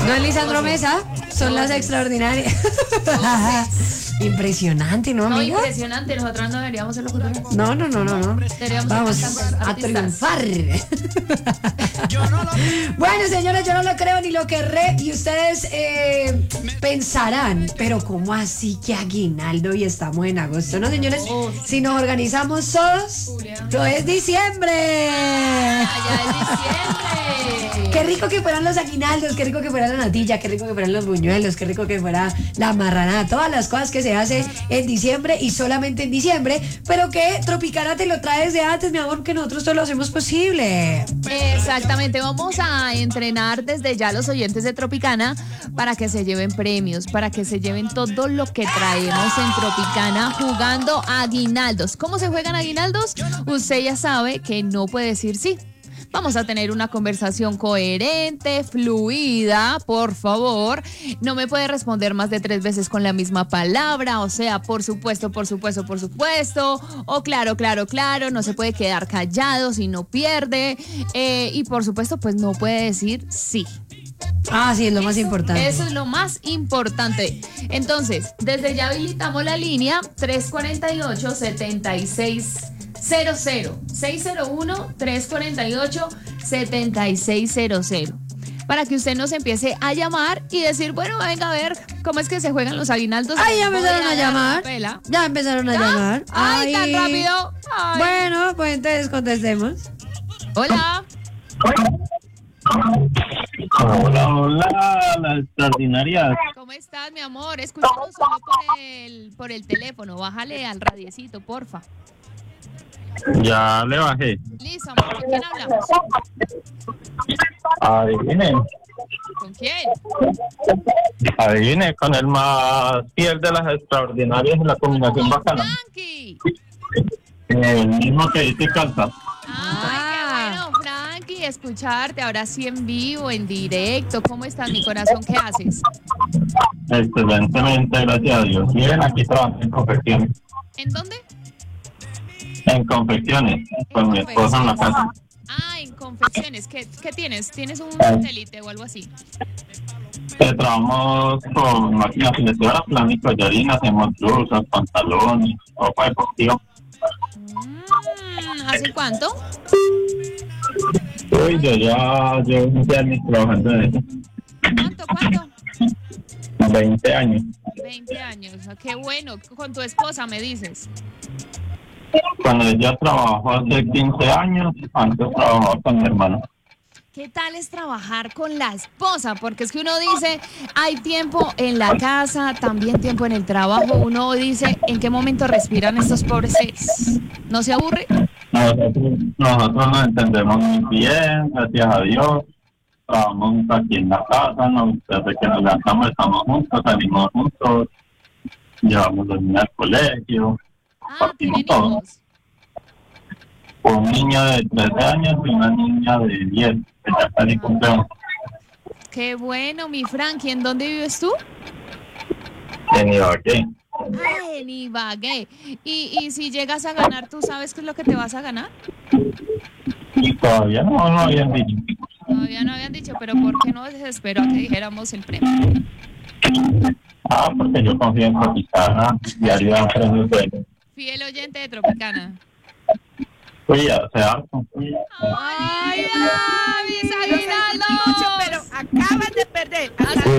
No es Lisandro Mesa, son las extraordinarias. Impresionante, ¿no, No, amiga? impresionante. Nosotros no deberíamos ser locutores. No. Deberíamos Vamos ser a artistas. triunfar. Bueno, señores, yo no lo creo ni lo querré. Y ustedes pensarán, pero ¿cómo así que aguinaldo y estamos en agosto? No, señores, si nos organizamos todos, todo es diciembre. Allá es diciembre. Qué rico que fueran los aguinaldos, qué rico que fuera la natilla, qué rico que fueran los buñuelos, qué rico que fuera la marranada, todas las cosas que se hace en diciembre y solamente en diciembre, pero que Tropicana te lo trae desde antes, mi amor, que nosotros todo lo hacemos posible. Exactamente, vamos a entrenar desde ya a los oyentes de Tropicana para que se lleven premios, para que se lleven todo lo que traemos en Tropicana jugando aguinaldos. ¿Cómo se juegan aguinaldos? Usted ya sabe que no puede decir sí. Vamos a tener una conversación coherente, fluida, por favor. No me puede responder más de 3 veces con la misma palabra, o sea, por supuesto, o claro, no se puede quedar callado si no pierde, y por supuesto, pues no puede decir sí. Ah, sí, es lo más importante. Eso es lo más importante. Entonces, desde ya habilitamos la línea 348-7600. 601-348-7600. Para que usted nos empiece a llamar y decir, bueno, venga a ver cómo es que se juegan los aguinaldos. Ay, ya empezaron a llamar. Ya empezaron a llamar. Ay, tan rápido. Ay. Bueno, pues entonces contestemos. Hola. Hola, las extraordinarias. ¿Cómo estás, mi amor? Escúchanos solo por el teléfono. Bájale al radiecito, porfa. Ya le bajé. Listo, amor. ¿Con quién hablamos? Adivine. ¿Con quién? Adivine, con el más fiel de las extraordinarias en la combinación bacana. Frankie. El mismo que dice calza. Ay, qué bueno, Frankie, escucharte ahora sí en vivo, en directo. ¿Cómo estás, mi corazón? ¿Qué haces? Excelentemente, gracias a Dios. Bien, aquí trabajando en confecciones. ¿En dónde? En confecciones, con mi esposa en la casa. Ah, en confecciones. ¿Qué tienes? ¿Tienes un satélite o algo así? Trabajamos con máquinas seleccionadas, plan y collarín, hacemos blusas, pantalones, ropa deportiva. ¿Hace cuánto? Uy, yo ya llevo 20 años trabajando en eso. ¿Cuánto? 20 años. 20 años. Qué bueno. Con tu esposa me dices. Cuando ella trabajó hace 15 años, antes trabajaba con mi hermano. ¿Qué tal es trabajar con la esposa? Porque es que uno dice, hay tiempo en la casa, también tiempo en el trabajo. Uno dice, ¿en qué momento respiran estos pobres seres? ¿No se aburre? Nosotros nos entendemos muy bien, gracias a Dios. Trabajamos aquí en la casa, desde que nos levantamos estamos juntos, salimos juntos, llevamos los niños al colegio, partimos todo. Hijos. Un niño de 13 años y una niña de 10, que ya casi cumple 11. Qué bueno, mi Frankie. ¿En dónde vives tú? En Ibagué. Ah, en Ibagué. Y si llegas a ganar, ¿tú sabes qué es lo que te vas a ganar? Y todavía no habían dicho. Todavía no habían dicho, pero ¿por qué no desesperó a que dijéramos el premio? Porque yo confío en Tropicana y haría un premio bueno. Fiel oyente de Tropicana. Oye, hace harto. ¡Ay, mis aguinaldos! Pero acaban de perder.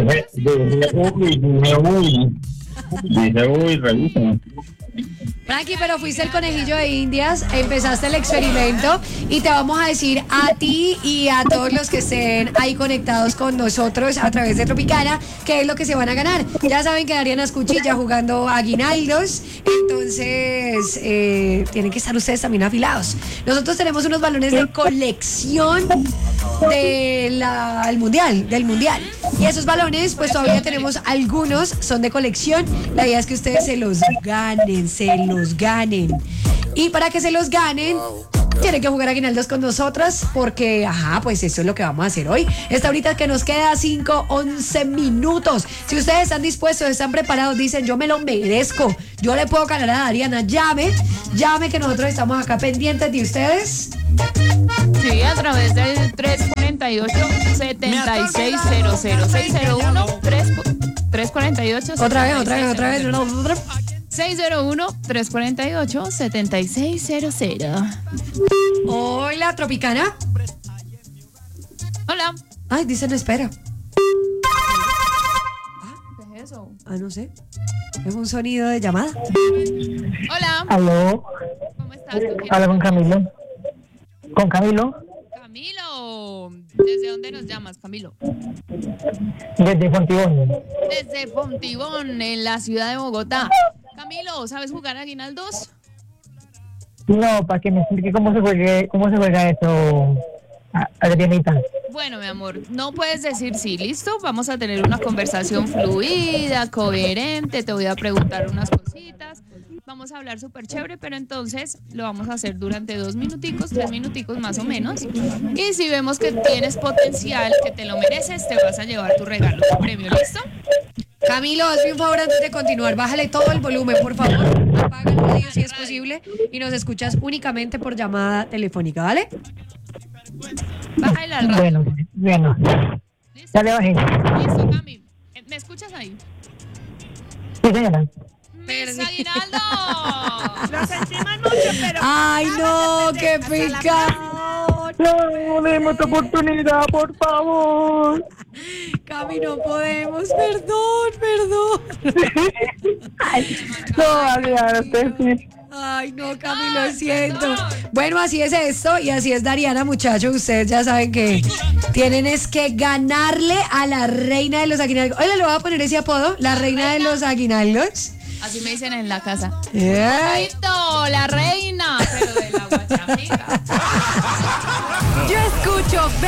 Dije, uy, revisen. Frankie, pero fuiste el conejillo de Indias, empezaste el experimento y te vamos a decir a ti y a todos los que estén ahí conectados con nosotros a través de Tropicana qué es lo que se van a ganar. Ya saben que Ariana es cuchilla jugando aguinaldos, entonces tienen que estar ustedes también afilados. Nosotros tenemos unos balones de colección del mundial. Y esos balones, pues todavía tenemos algunos, son de colección. La idea es que ustedes se los ganen. Y para que se los ganen, tienen que jugar aguinaldos con nosotras, porque, pues eso es lo que vamos a hacer hoy. Esta ahorita que nos queda 5-11 minutos. Si ustedes están dispuestos, están preparados, dicen, yo me lo merezco, yo le puedo ganar a Ariana, llame que nosotros estamos acá pendientes de ustedes. Sí, a través del 348 348-7600. 601-348-7600. Otra vez. 601-348-7600. Hola, Tropicana. Hola. Ay, dicen espera. ¿Qué es eso? No sé. Es un sonido de llamada. Hola. Aló, ¿Cómo estás? ¿Tú quién habla con eres? Camilo. ¿Con Camilo? Camilo. ¿Desde dónde nos llamas, Camilo? Desde Fontibón. Desde Fontibón, en la ciudad de Bogotá. Camilo, ¿sabes jugar a aguinaldos? No, para que me explique cómo se juega eso, Adrianita. Bueno, mi amor, no puedes decir sí, ¿listo? Vamos a tener una conversación fluida, coherente, te voy a preguntar unas cositas, vamos a hablar súper chévere, pero entonces lo vamos a hacer durante 2 minuticos, 3 minuticos más o menos, y si vemos que tienes potencial, que te lo mereces, te vas a llevar tu regalo, tu premio, ¿listo? Camilo, hazme un favor antes de continuar. Bájale todo el volumen, por favor. Apaga el radio si es posible y nos escuchas únicamente por llamada telefónica, ¿vale? Bájale al radio. Bueno. ¿Listo? Ya le bajé. Listo, Cami. ¿Me escuchas ahí? Sí, señora. ¡Mis aguinaldos! Lo sentimos mucho, pero. Ay, no, acabas de qué perder. Hasta la pecado. No, demos otra oportunidad, por favor. Cami, no podemos. Perdón. No, Adriana, usted sí. Ay, no, Cami, lo siento. Bueno, así es esto y así es Dariana, muchachos. Ustedes ya saben que tienen es que ganarle a la reina de los aguinaldos. Oye, le voy a poner ese apodo, la reina de los aguinaldos. Así me dicen en la casa. Ay. ¡Listo! La reina, pero de la guachafita. Yo escucho